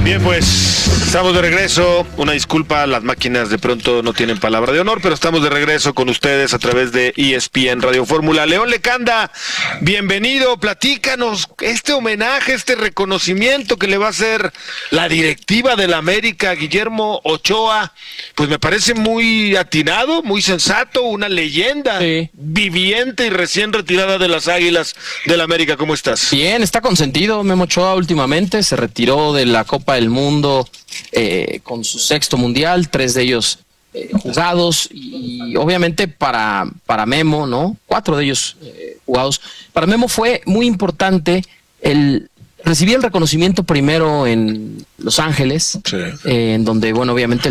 Bien, pues estamos de regreso. Una disculpa, las máquinas de pronto no tienen palabra de honor, pero estamos de regreso con ustedes a través de ESPN Radio Fórmula. León Lecanda, bienvenido, platícanos este homenaje, este reconocimiento que le va a hacer la directiva de la América, Guillermo Ochoa. Pues me parece muy atinado, muy sensato, una leyenda viviente y recién retirada de las Águilas de la América. ¿Cómo estás? Bien, está consentido Memo Ochoa últimamente, se retiró de la Copa del Mundo con su 6º mundial, 3 de ellos jugados, y obviamente para Memo, ¿no? 4 de ellos jugados. Para Memo fue muy importante recibir el reconocimiento primero en Los Ángeles, en donde, bueno, obviamente